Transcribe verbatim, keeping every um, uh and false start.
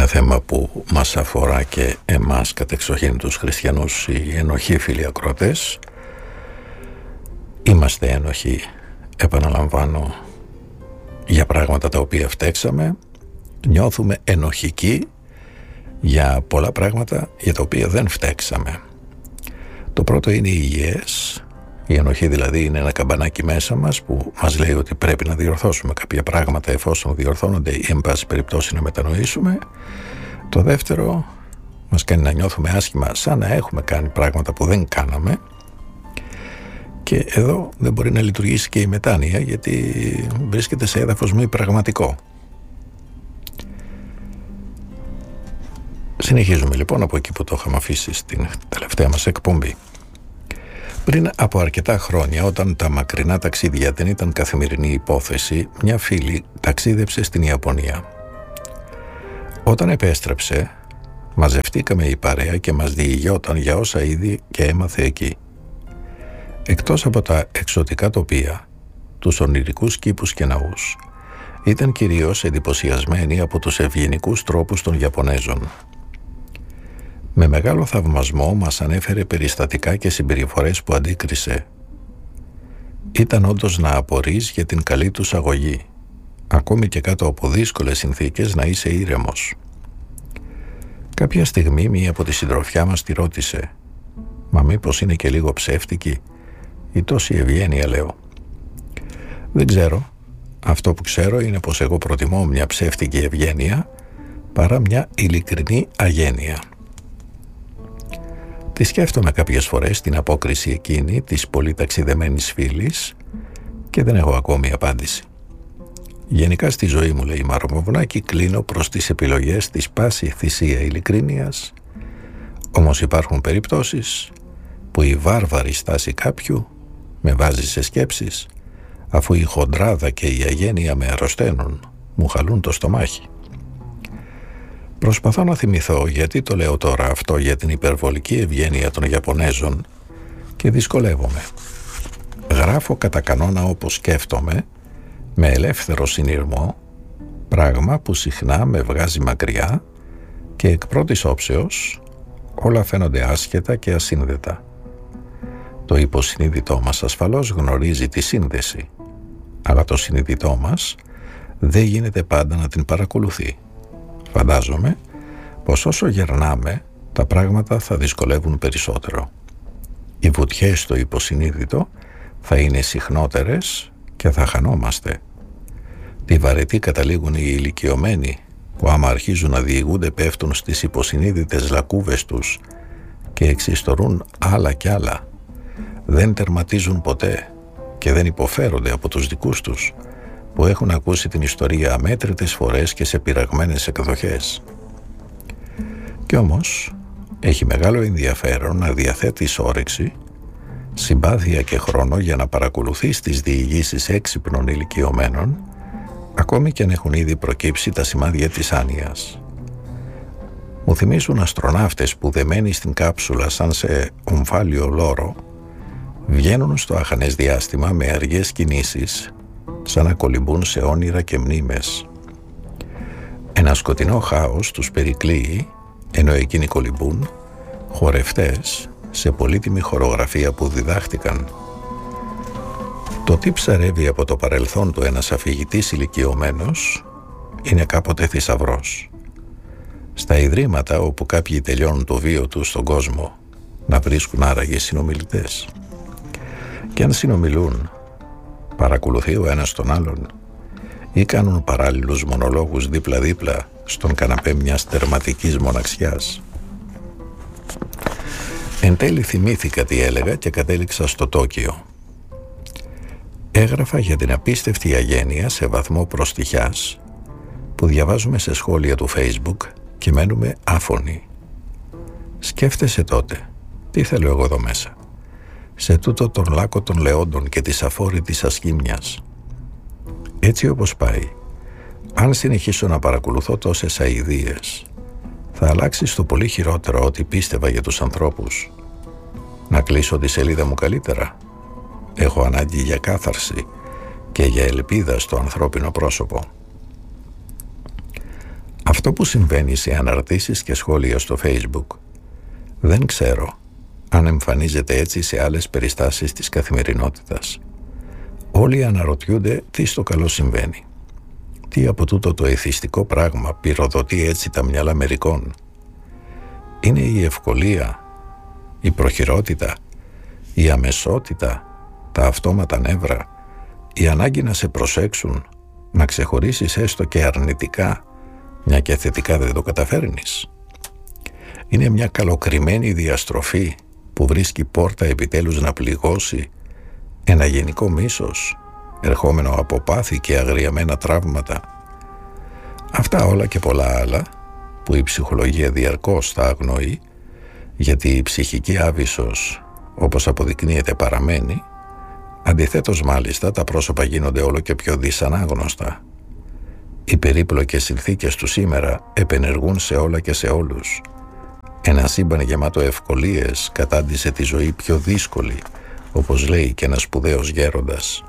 θέμα που μας αφορά και εμάς κατεξοχήν τους χριστιανούς, οι ενοχοί φίλοι ακροατές. Είμαστε ένοχοι, επαναλαμβάνω, για πράγματα τα οποία φταίξαμε. Νιώθουμε ενοχικοί για πολλά πράγματα για τα οποία δεν φταίξαμε. Το πρώτο είναι οι υγιές. Η ενοχή δηλαδή είναι ένα καμπανάκι μέσα μας που μας λέει ότι πρέπει να διορθώσουμε κάποια πράγματα εφόσον διορθώνονται ή εν πάση περιπτώσει να μετανοήσουμε. Το δεύτερο μας κάνει να νιώθουμε άσχημα σαν να έχουμε κάνει πράγματα που δεν κάναμε. Και εδώ δεν μπορεί να λειτουργήσει και η μετάνοια, γιατί βρίσκεται σε έδαφος μη πραγματικό. Συνεχίζουμε λοιπόν από εκεί που το είχαμε αφήσει στην τελευταία μας εκπομπή. Πριν από αρκετά χρόνια, όταν τα μακρινά ταξίδια δεν ήταν καθημερινή υπόθεση, μια φίλη ταξίδεψε στην Ιαπωνία. Όταν επέστρεψε, μαζευτήκαμε η παρέα και μας διηγιόταν για όσα είδη και έμαθε εκεί. Εκτός από τα εξωτικά τοπία, τους ονειρικούς κήπους και ναούς, ήταν κυρίως εντυπωσιασμένη από τους ευγενικούς τρόπους των Ιαπωνέζων. Με μεγάλο θαυμασμό μας ανέφερε περιστατικά και συμπεριφορές που αντίκρισε. Ήταν όντως να απορείς για την καλή τους αγωγή, ακόμη και κάτω από δύσκολες συνθήκες να είσαι ήρεμος. Κάποια στιγμή μία από τη συντροφιά μας τη ρώτησε «Μα μήπως είναι και λίγο ψεύτικη ή τόση ευγένεια?» λέω. «Δεν ξέρω. Αυτό που ξέρω είναι πως εγώ προτιμώ μια ψεύτικη ευγένεια παρά μια ειλικρινή αγένεια». Τη σκέφτομαι κάποιες φορές την απόκριση εκείνη της πολύ ταξιδεμένης φίλης και δεν έχω ακόμη απάντηση. Γενικά στη ζωή μου, λέει η Μαρομοβουνάκη, κλείνω προς τις επιλογές της πάση θυσία ειλικρίνειας, όμως υπάρχουν περιπτώσεις που η βάρβαρη στάση κάποιου με βάζει σε σκέψεις, αφού η χοντράδα και η αγένεια με αρρωσταίνουν, μου χαλούν το στομάχι. Προσπαθώ να θυμηθώ γιατί το λέω τώρα αυτό για την υπερβολική ευγένεια των Ιαπωνέζων και δυσκολεύομαι. Γράφω κατά κανόνα όπως σκέφτομαι, με ελεύθερο συνειρμό, πράγμα που συχνά με βγάζει μακριά και εκ πρώτης όψεως όλα φαίνονται άσχετα και ασύνδετα. Το υποσυνείδητό μας ασφαλώς γνωρίζει τη σύνδεση, αλλά το συνειδητό μας δεν γίνεται πάντα να την παρακολουθεί. Φαντάζομαι πως όσο γερνάμε, τα πράγματα θα δυσκολεύουν περισσότερο. Οι βουτιές στο υποσυνείδητο θα είναι συχνότερες και θα χανόμαστε. Τη βαρετή καταλήγουν οι ηλικιωμένοι που άμα αρχίζουν να διηγούνται πέφτουν στις υποσυνείδητες λακκούβες τους και εξιστορούν άλλα κι άλλα. Δεν τερματίζουν ποτέ και δεν υποφέρονται από τους δικούς τους που έχουν ακούσει την ιστορία αμέτρητες φορές και σε πειραγμένες εκδοχές. Κι όμως έχει μεγάλο ενδιαφέρον να διαθέτεις όρεξη, συμπάθεια και χρόνο για να παρακολουθείς τις διηγήσεις έξυπνων ηλικιωμένων, ακόμη και αν έχουν ήδη προκύψει τα σημάδια της άνοιας. Μου θυμίζουν αστροναύτες που δεμένοι στην κάψουλα σαν σε ομφάλιο λόρο βγαίνουν στο αχανές διάστημα με αργές κινήσεις, σαν να κολυμπούν σε όνειρα και μνήμες. Ένα σκοτεινό χάος τους περικλείει, ενώ εκείνοι κολυμπούν, χορευτές σε πολύτιμη χορογραφία που διδάχτηκαν. Το τι ψαρεύει από το παρελθόν του ένας αφηγητής ηλικιωμένος είναι κάποτε θησαυρός. Στα ιδρύματα όπου κάποιοι τελειώνουν το βίο τους στον κόσμο, να βρίσκουν άραγε συνομιλητές. Και αν συνομιλούν, παρακολουθεί ο ένας τον άλλον ή κάνουν παράλληλους μονολόγους δίπλα-δίπλα στον καναπέ μιας τερματικής μοναξιάς. Εν τέλει θυμήθηκα τι έλεγα και κατέληξα στο Τόκιο. Έγραφα για την απίστευτη αγένεια σε βαθμό προστιχιάς που διαβάζουμε σε σχόλια του Facebook και μένουμε άφωνοι. Σκέφτεσαι τότε, τι θέλω εγώ εδώ μέσα, σε τούτο τον λάκκο των λεόντων και της αφόρητης ασχήμιας. Έτσι όπως πάει, αν συνεχίσω να παρακολουθώ τόσες αηδίες, θα αλλάξει στο πολύ χειρότερο ό,τι πίστευα για τους ανθρώπους. Να κλείσω τη σελίδα μου καλύτερα. Έχω ανάγκη για κάθαρση και για ελπίδα στο ανθρώπινο πρόσωπο. Αυτό που συμβαίνει σε αναρτήσεις και σχόλια στο Facebook δεν ξέρω αν εμφανίζεται έτσι σε άλλες περιστάσεις της καθημερινότητας. Όλοι αναρωτιούνται τι στο καλό συμβαίνει. Τι από τούτο το εθιστικό πράγμα πυροδοτεί έτσι τα μυαλά μερικών? Είναι η ευκολία, η προχειρότητα, η αμεσότητα, τα αυτόματα νεύρα, η ανάγκη να σε προσέξουν, να ξεχωρίσεις έστω και αρνητικά, μια και θετικά δεν το καταφέρνεις? Είναι μια καλοκριμένη διαστροφή που βρίσκει πόρτα επιτέλους να πληγώσει, ένα γενικό μίσος, ερχόμενο από πάθη και αγριεμένα τραύματα? Αυτά όλα και πολλά άλλα που η ψυχολογία διαρκώς θα αγνοεί, γιατί η ψυχική άβυσσος, όπως αποδεικνύεται, παραμένει. Αντιθέτως μάλιστα τα πρόσωπα γίνονται όλο και πιο δυσανάγνωστα. Οι περίπλοκες συνθήκες του σήμερα επενεργούν σε όλα και σε όλους. Ένα σύμπαν γεμάτο ευκολίες κατάντησε τη ζωή πιο δύσκολη, όπως λέει και ένας σπουδαίος γέροντας.